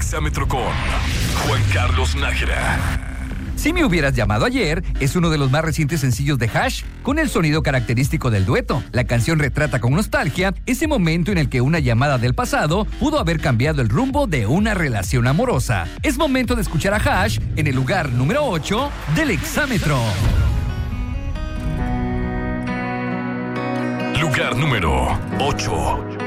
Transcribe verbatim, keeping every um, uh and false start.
Exámetro con Juan Carlos Nájera. Si me hubieras llamado ayer es uno de los más recientes sencillos de Hash, con el sonido característico del dueto. La canción retrata con nostalgia ese momento en el que una llamada del pasado pudo haber cambiado el rumbo de una relación amorosa. Es momento de escuchar a Hash en el lugar número ocho del Exámetro. Lugar número ocho.